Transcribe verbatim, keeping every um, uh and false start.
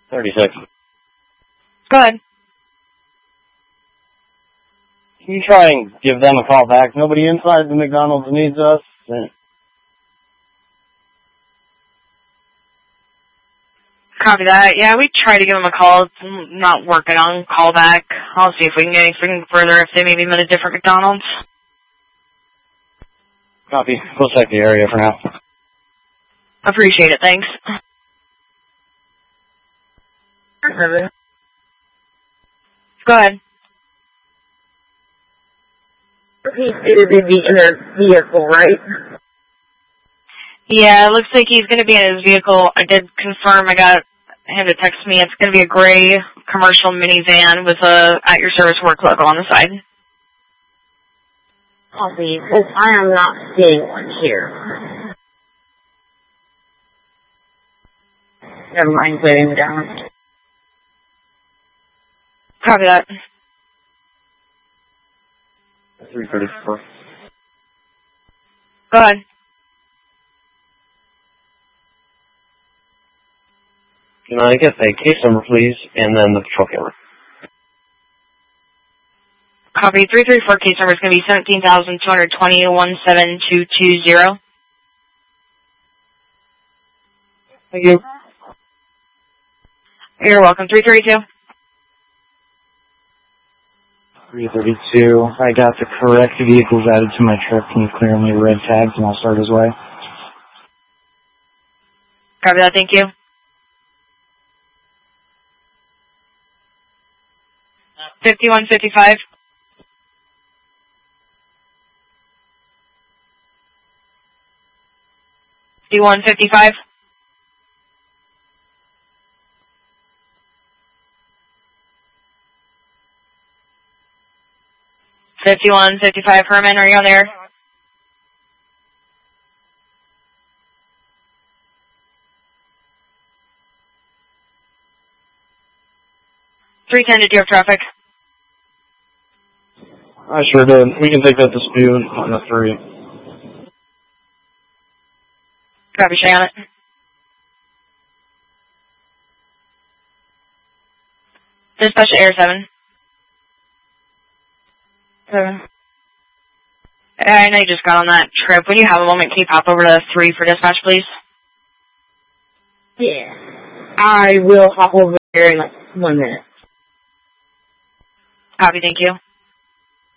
thirty-six. Go ahead. Can you try and give them a call back? Nobody inside the McDonald's needs us. And Copy that. Yeah, we tried to give them a call. It's not working on call back. I'll see if we can get anything further if they maybe met a different McDonald's. Copy. We'll check the area for now. Appreciate it. Thanks. Go ahead. He's going to be in a vehicle, right? Yeah, it looks like he's going to be in his vehicle. I did confirm. I got him to text me. It's going to be a gray commercial minivan with a at your service work logo on the side. Copy, because I am not seeing one here. Never mind putting it down. Copy that. three thirty-four. Go ahead. Can I get a case number, please, and then the patrol camera? Copy. three three four case number is going to be seventeen thousand two hundred twenty, one seven two two zero. Thank you. You're welcome. three thirty-two. three thirty-two. I got the correct vehicles added to my trip. Can you clear me red tags and I'll start his way? Copy that. Thank you. fifty-one fifty-five. fifty-one fifty-five. fifty-one fifty-five, Herman, are you on there? three ten to deer traffic. I sure did. We can take that dispute on the three. Copy, stay on it. Dispatch to Air seven. Seven. I know you just got on that trip. When you have a moment, can you pop over to three for dispatch, please? Yeah. I will hop over there in like one minute. Copy, thank you.